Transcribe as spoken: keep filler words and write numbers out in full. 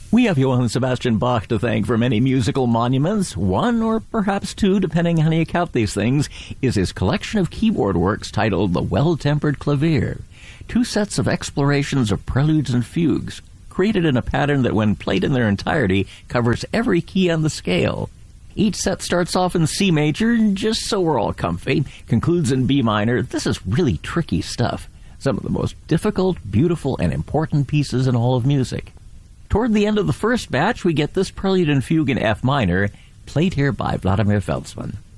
We have Johann Sebastian Bach to thank for many musical monuments. One, or perhaps two, depending on how you count these things, is his collection of keyboard works titled The Well-Tempered Clavier. Two sets of explorations of preludes and fugues, created in a pattern that, when played in their entirety, covers every key on the scale. Each set starts off in C major, just so we're all comfy, concludes in B minor. This is really tricky stuff. Some of the most difficult, beautiful, and important pieces in all of music. Toward the end of the first batch, we get this prelude and fugue in F minor, played here by Vladimir Veldsman.